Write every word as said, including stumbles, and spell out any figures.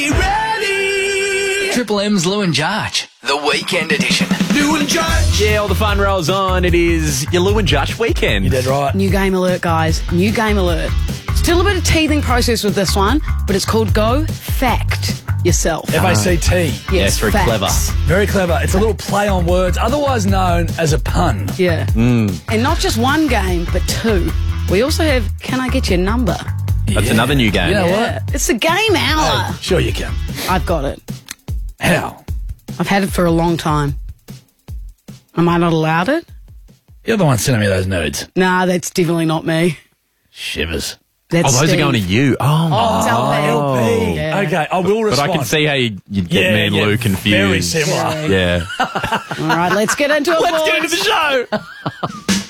Ready? Triple M's Lou and Josh, the weekend edition. Lou and Josh. Yeah, all the fun rolls on. It is your Lou and Josh weekend. You did right. New game alert, guys. New game alert. Still a bit of teething process with this one, but it's called Go Fact Yourself. F A C T. Yes, Yeah, it's very facts. clever. Very clever. It's a little play on words, otherwise known as a pun. Yeah. Mm. And not just one game, but two. We also have Can I Get Your Number? That's Yeah. another new game. You know Yeah. It's a game hour. what? Sure you can. I've got it. How? I've had it for a long time. Am I not allowed it? You're the one sending me those nudes. Nah, that's definitely not me. Shivers. That's Oh, those Steve. are going to you. Oh, It's L P. L P. Yeah. Okay, I will but respond. I can see how you, you'd get Yeah, me and yeah, Lou confused. very similar. Yeah. All right, let's get into it, Let's boys. get into the show.